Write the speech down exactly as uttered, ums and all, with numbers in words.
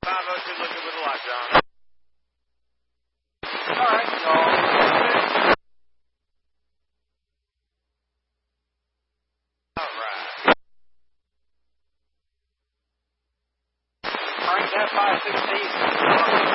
five oh two looking with the lights on. All right, y'all. All right. Crank that five sixteen.